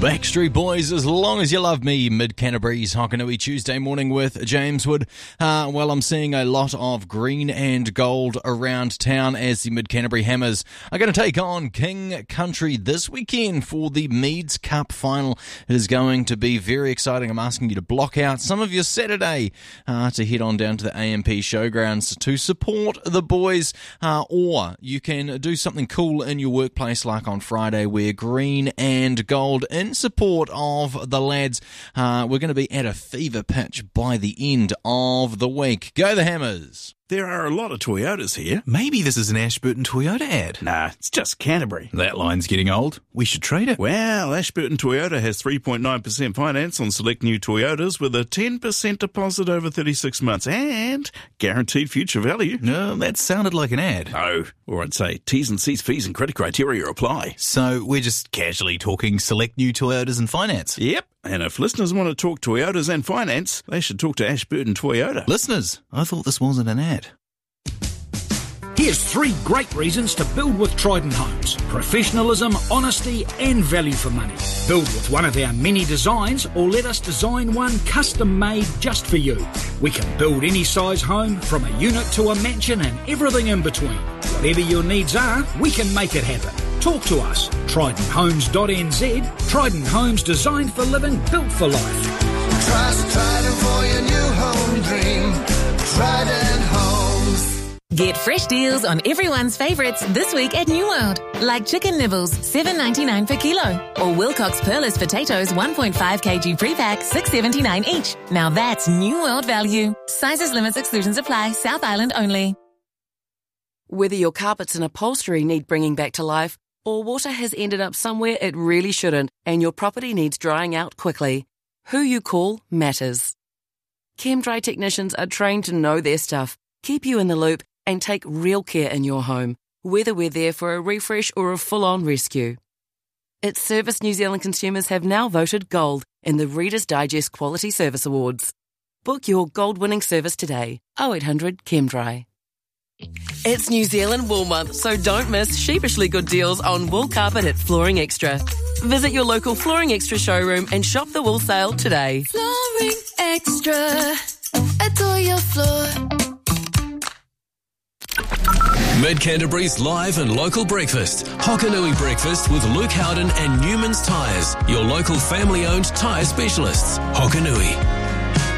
Backstreet Boys, As Long As You Love Me, Mid-Canterbury's Hokanui Tuesday morning with James Wood. Well, I'm seeing a lot of green and gold around town as the Mid-Canterbury Hammers are going to take on King Country this weekend for the Meads Cup final. It is going to be very exciting. I'm asking you to block out some of your Saturday to head on down to the AMP Showgrounds to support the boys, or you can do something cool in your workplace like on Friday, wear green and gold in support of the lads. We're going to be at a fever pitch by the end of the week. Go the Hammers! There are a lot of Toyotas here. Maybe this is an Ashburton Toyota ad. Nah, it's just Canterbury. That line's getting old. We should trade it. Well, Ashburton Toyota has 3.9% finance on select new Toyotas with a 10% deposit over 36 months and guaranteed future value. No, that sounded like an ad. No, or I'd say T's and C's, fees and credit criteria apply. So we're just casually talking select new Toyotas and finance. Yep, and if listeners want to talk Toyotas and finance, they should talk to Ashburton Toyota. Listeners, I thought this wasn't an ad. Here's 3 great reasons to build with Trident Homes. Professionalism, honesty and value for money. Build with one of our many designs or let us design one custom made just for you. We can build any size home from a unit to a mansion and everything in between. Whatever your needs are, we can make it happen. Talk to us. TridentHomes.nz. Trident Homes, designed for living, built for life. Trust Trident for your new home dream. Trident Homes. Get fresh deals on everyone's favourites this week at New World. Like chicken nibbles, $7.99 per kilo. Or Wilcox Perlis potatoes, 1.5 kg pre-pack, $6.79 each. Now that's New World value. Sizes, limits, exclusions apply. South Island only. Whether your carpets and upholstery need bringing back to life, or water has ended up somewhere it really shouldn't, and your property needs drying out quickly, who you call matters. ChemDry technicians are trained to know their stuff, keep you in the loop, and take real care in your home, whether we're there for a refresh or a full-on rescue. It's Service New Zealand consumers have now voted gold in the Reader's Digest Quality Service Awards. Book your gold-winning service today. 0800 ChemDry. It's New Zealand Wool Month, so don't miss sheepishly good deals on wool carpet at Flooring Extra. Visit your local Flooring Extra showroom and shop the wool sale today. Flooring Extra. Adore your floor. Mid-Canterbury's live and local breakfast. Hokanui Breakfast with Luke Howden and Newman's Tyres, your local family-owned tyre specialists. Hokanui.